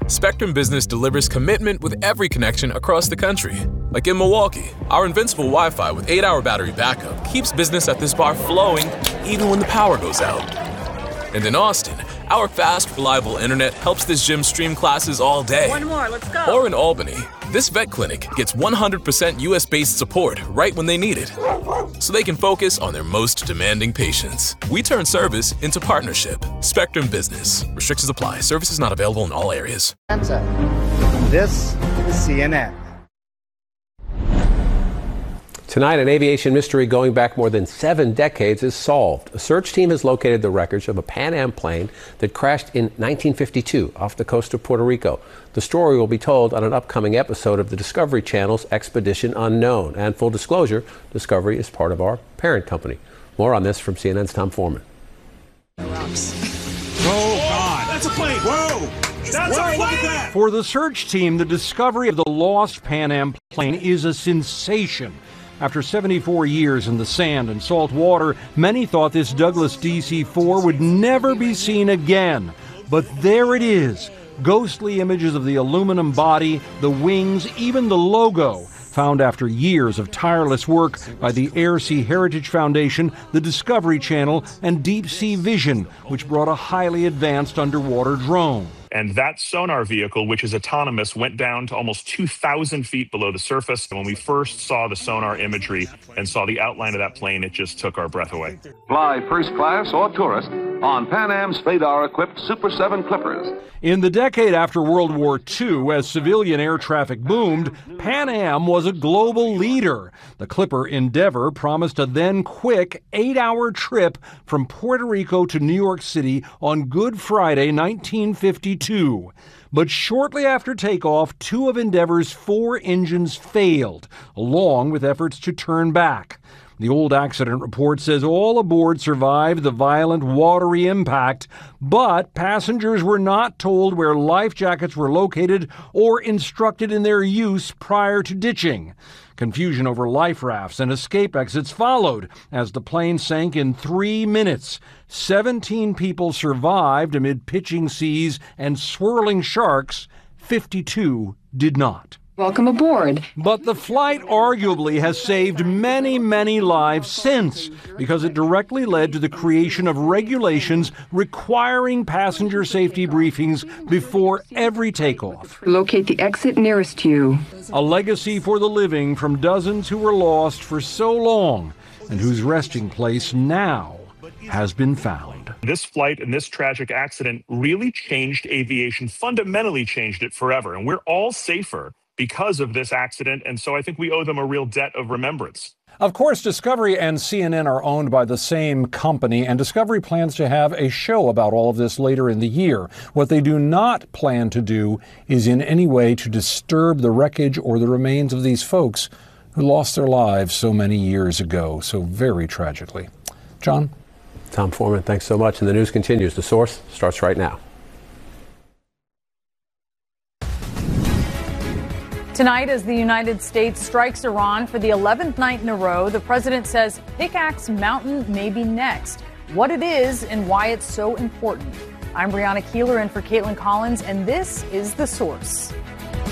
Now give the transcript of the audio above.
Spectrum Business delivers commitment with every connection across the country. Like in Milwaukee, our invincible Wi-Fi with 8-hour battery backup keeps business at this bar flowing even when the power goes out. And in Austin, our fast, reliable internet helps this gym stream classes all day. One more, let's go. Or in Albany, this vet clinic gets 100% US-based support right when they need it, so they can focus on their most demanding patients. We turn service into partnership. Spectrum Business. Restrictions apply. Services not available in all areas. This is CNN. Tonight, an aviation mystery going back more than 7 decades is solved. A search team has located the wreckage of a Pan Am plane that crashed in 1952 off the coast of Puerto Rico. The story will be told on an upcoming episode of the Discovery Channel's Expedition Unknown. And full disclosure, Discovery is part of our parent company. More on this from CNN's Tom Foreman. Oh, God. That's a plane. Whoa. That's a plane. Look at that. For the search team, the discovery of the lost Pan Am plane is a sensation. After 74 years in the sand and salt water, many thought this Douglas DC-4 would never be seen again. But there it is. Ghostly images of the aluminum body, the wings, even the logo, found after years of tireless work by the Air Sea Heritage Foundation, the Discovery Channel, and Deep Sea Vision, which brought a highly advanced underwater drone. And that sonar vehicle, which is autonomous, went down to almost 2,000 feet below the surface. And when we first saw the sonar imagery and saw the outline of that plane, it just took our breath away. Fly first class or tourist on Pan Am's Radar-equipped Super 7 Clippers. In the decade after World War II, as civilian air traffic boomed, Pan Am was a global leader. The Clipper Endeavour promised a then quick 8-hour trip from Puerto Rico to New York City on Good Friday, 1952. But shortly after takeoff, 2 of Endeavour's 4 engines failed, along with efforts to turn back. The old accident report says all aboard survived the violent watery impact, but passengers were not told where life jackets were located or instructed in their use prior to ditching. Confusion over life rafts and escape exits followed as the plane sank in 3 minutes. 17 people survived amid pitching seas and swirling sharks. 52 did not. Welcome aboard. But the flight arguably has saved many, many lives since, because it directly led to the creation of regulations requiring passenger safety briefings before every takeoff. Locate the exit nearest you. A legacy for the living from dozens who were lost for so long and whose resting place now has been found. This flight and this tragic accident really changed aviation, fundamentally changed it forever. And we're all safer because of this accident, and so I think we owe them a real debt of remembrance. Of course, Discovery and CNN are owned by the same company, and Discovery plans to have a show about all of this later in the year. What they do not plan to do is in any way to disturb the wreckage or the remains of these folks who lost their lives so many years ago, so very tragically. John? Tom Foreman, thanks so much. And the news continues. The Source starts right now. Tonight, as the United States strikes Iran for the 11th night in a row, the president says Pickaxe Mountain may be next. What it is and why it's so important. I'm Brianna Keeler in for Caitlin Collins, and this is The Source.